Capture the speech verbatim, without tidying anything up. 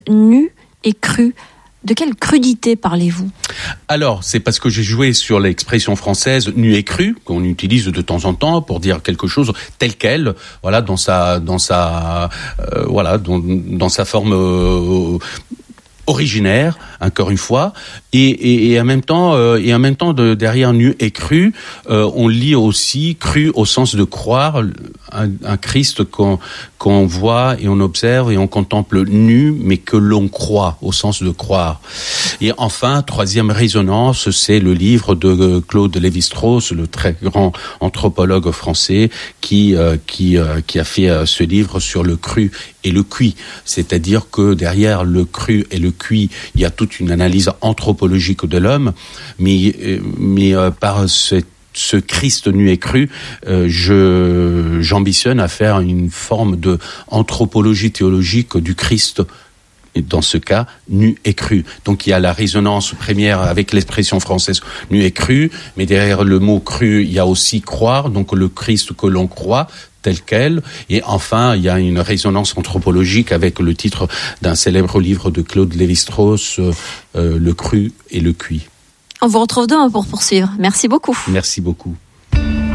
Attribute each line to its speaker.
Speaker 1: Nu et cru. De quelle crudité parlez-vous ?
Speaker 2: Alors, c'est parce que j'ai joué sur l'expression française nu et cru, qu'on utilise de temps en temps pour dire quelque chose tel quel, voilà, dans sa, dans sa, euh, voilà, dans, dans sa forme euh, originaire, encore une fois, et, et, et en même temps, euh, et en même temps, de, derrière nu et cru, euh, on lit aussi cru au sens de croire, un, un Christ qu'on, qu'on voit et on observe et on contemple nu, mais que l'on croit, au sens de croire. Et enfin, troisième résonance, c'est le livre de Claude Lévi-Strauss, le très grand anthropologue français, qui euh, qui euh, qui a fait euh, ce livre sur le cru et le cuit. C'est-à-dire que derrière le cru et le cuit, il y a toute une analyse anthropologique de l'homme, mais euh, mais euh, par cette ce Christ nu et cru, euh, je j'ambitionne à faire une forme de anthropologie théologique du Christ. Et dans ce cas, nu et cru. Donc il y a la résonance première avec l'expression française nu et cru, mais derrière le mot cru, il y a aussi croire, donc le Christ que l'on croit tel quel. Et enfin, il y a une résonance anthropologique avec le titre d'un célèbre livre de Claude Lévi-Strauss, euh, euh, Le cru et le cuit.
Speaker 1: On vous retrouve demain pour poursuivre. Merci beaucoup.
Speaker 2: Merci beaucoup.